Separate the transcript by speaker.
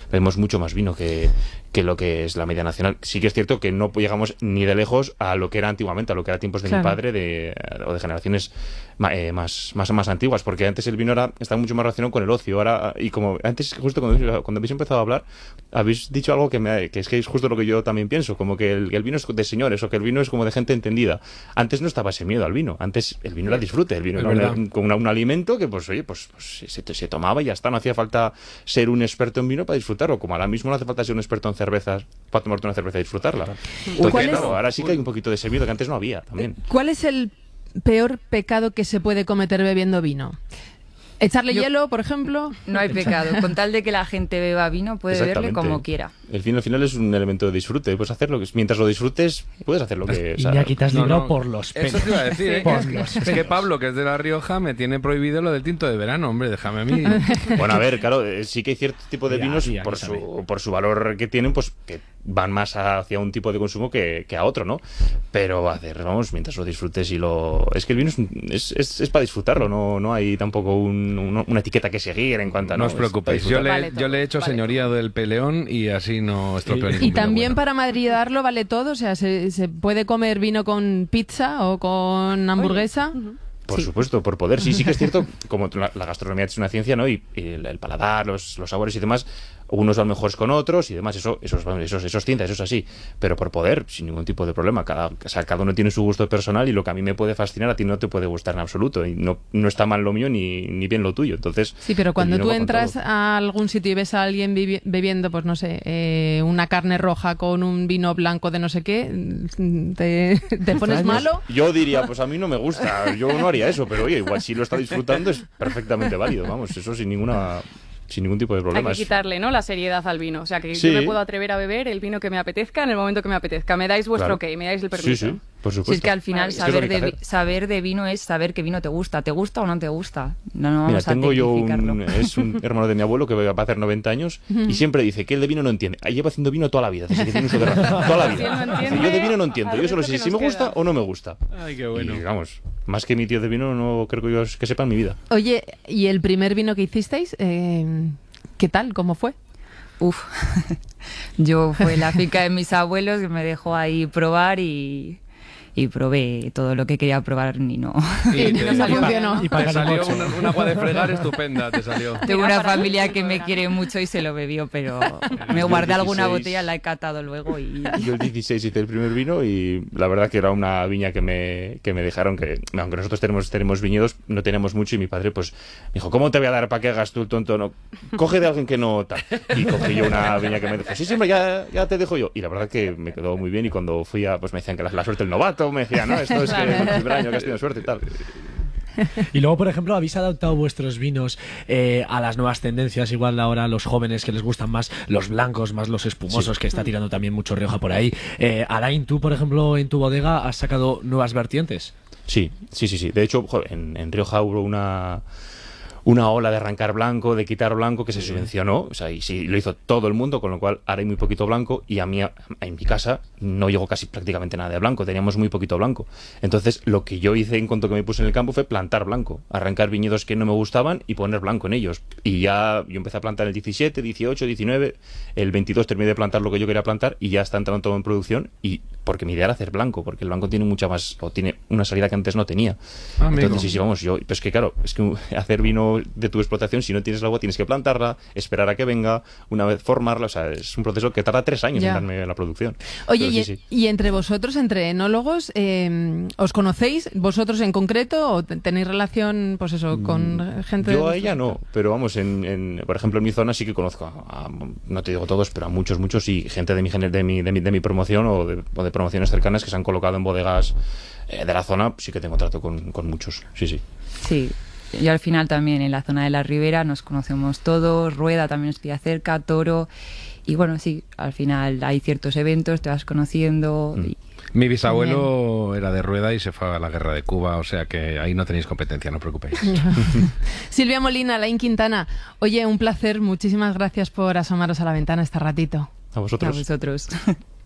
Speaker 1: bebemos mucho más vino que lo que es la media nacional. Sí que es cierto que no llegamos ni de lejos a lo que era antiguamente, a lo que era tiempos de mi padre o de generaciones más antiguas, porque antes el vino estaba mucho más relacionado con el ocio. Ahora, y como antes, justo cuando habéis empezado a hablar, habéis dicho algo que es justo lo que yo también pienso, como que el vino es de señores, o que el vino es como de gente entendida. Antes no estaba ese miedo al vino, antes el vino era disfrute, el vino era un alimento que se tomaba y ya está, no hacía falta ser un experto en vino para disfrutarlo, como ahora mismo no hace falta ser un experto en cervezas para tomarte una cerveza y disfrutarla. Entonces, ahora sí que hay un poquito de ese miedo que antes no había también.
Speaker 2: ¿Cuál es el peor pecado que se puede cometer bebiendo vino? ¿Echarle hielo, por ejemplo?
Speaker 3: No hay pecado. Con tal de que la gente beba vino, puede beberle como quiera.
Speaker 1: El vino al final es un elemento de disfrute. Puedes hacerlo. Mientras lo disfrutes, puedes hacer lo que...
Speaker 4: Y ya quitas librado por los pelos.
Speaker 5: Eso te iba a decir, es que Pablo, que es de La Rioja, me tiene prohibido lo del tinto de verano. Hombre, déjame a mí.
Speaker 1: Bueno, a ver, claro, sí que hay cierto tipo de vinos por su valor que tienen, pues que van más hacia un tipo de consumo que a otro, ¿no? Pero mientras lo disfrutes es que el vino es para disfrutarlo, no hay tampoco una etiqueta que seguir en cuanto a...
Speaker 5: No os preocupéis, yo le he hecho señoría del peleón y así no estropeo ningún
Speaker 2: vino. Y también
Speaker 5: bueno.
Speaker 2: para madridarlo vale todo, o sea, ¿se puede comer vino con pizza o con hamburguesa?
Speaker 1: Por supuesto, por poder. Sí que es cierto, como la gastronomía es una ciencia, ¿no? Y el paladar, los sabores y demás, unos van mejores con otros y demás, eso es ciencia, eso es así. Pero por poder, sin ningún tipo de problema. Cada uno tiene su gusto personal y lo que a mí me puede fascinar, a ti no te puede gustar en absoluto. Y no está mal lo mío ni bien lo tuyo. Entonces,
Speaker 2: sí, pero cuando tú entras a algún sitio y ves a alguien bebiendo, pues no sé, una carne roja con un vino blanco de no sé qué, ¿te pones malo?
Speaker 1: Yo diría, pues a mí no me gusta, yo no haría eso, pero oye, igual si lo está disfrutando es perfectamente válido, vamos, eso sin ningún tipo de problema.
Speaker 6: Hay que quitarle, ¿no?, la seriedad al vino. O sea, que yo me puedo atrever a beber el vino que me apetezca en el momento que me apetezca. Me dais vuestro ok, me dais el permiso.
Speaker 1: Sí, por supuesto.
Speaker 3: Si es que al final saber de vino es saber qué vino te gusta. ¿Te gusta o no te gusta? No vamos a tecnificarlo.
Speaker 1: Es un hermano de mi abuelo que va a hacer 90 años y siempre dice que él de vino no entiende. Lleva haciendo vino toda la vida, desde que tiene uso de razón. Toda la vida. Yo de vino no entiendo. Yo solo sé si me gusta o no me gusta.
Speaker 5: Ay, qué bueno.
Speaker 1: Y vamos, más que mi tío de vino no creo que sepa en mi vida.
Speaker 2: Oye, ¿y el primer vino que hicisteis? ¿Qué tal? ¿Cómo fue?
Speaker 3: Yo fue la finca de mis abuelos que me dejó ahí probar y probé todo lo que quería probar y no
Speaker 2: funcionó.
Speaker 5: Y te salió un agua de fregar estupenda, te salió.
Speaker 3: Tengo una familia que me quiere mucho y se lo bebió, pero me guardé alguna botella, la he catado luego y...
Speaker 1: Yo el 16 hice el primer vino y la verdad que era una viña que me dejaron, que aunque nosotros tenemos viñedos, no tenemos mucho y mi padre pues me dijo, ¿cómo te voy a dar para que hagas tú el tonto? No, coge de alguien que no tal. Y cogí yo una viña que me dijo, sí, siempre ya te dejo yo. Y la verdad que me quedó muy bien y cuando fui pues me decían que la suerte del novato, me decían, no, esto es que el primer año que has tenido suerte y tal.
Speaker 4: Y luego, por ejemplo, habéis adaptado vuestros vinos a las nuevas tendencias. Igual ahora a los jóvenes que les gustan más los blancos, más los espumosos, que está tirando también mucho Rioja por ahí. Alain, tú, por ejemplo, en tu bodega has sacado nuevas vertientes.
Speaker 1: Sí. De hecho, en Rioja hubo una ola de arrancar blanco, de quitar blanco, que se subvencionó, o sea, y sí, lo hizo todo el mundo, con lo cual ahora hay muy poquito blanco, y a mí, en mi casa, no llegó casi prácticamente nada de blanco, teníamos muy poquito blanco. Entonces, lo que yo hice en cuanto que me puse en el campo fue plantar blanco, arrancar viñedos que no me gustaban y poner blanco en ellos. Y ya yo empecé a plantar el 17, 18, 19, el 22 terminé de plantar lo que yo quería plantar, y ya está entrando todo en producción, y porque mi idea era hacer blanco, porque el blanco tiene mucha más, o tiene una salida que antes no tenía. Entonces, sí, vamos, pues que claro, es que hacer vino de tu explotación, si no tienes el agua tienes que plantarla, esperar a que venga, una vez formarla, o sea, es un proceso que tarda 3 años en darme la producción.
Speaker 2: Oye, y entre vosotros, entre enólogos, ¿os conocéis vosotros en concreto o tenéis relación, pues eso, con gente?
Speaker 1: Yo a ella no, pero vamos, por ejemplo en mi zona sí que conozco no te digo todos, pero a muchos y gente de mi promoción o de promociones cercanas que se han colocado en bodegas de la zona, sí que tengo trato con muchos, sí.
Speaker 3: Sí. Yo al final también en la zona de la Ribera nos conocemos todos, Rueda también nos pilla cerca, Toro, y bueno, sí, al final hay ciertos eventos, te vas conociendo.
Speaker 5: Mi bisabuelo era de Rueda y se fue a la guerra de Cuba, o sea que ahí no tenéis competencia, no os preocupéis.
Speaker 2: Silvia Molina, Alain Quintana, oye, un placer, muchísimas gracias por asomaros a la ventana este ratito.
Speaker 1: A vosotros.
Speaker 3: A vosotros.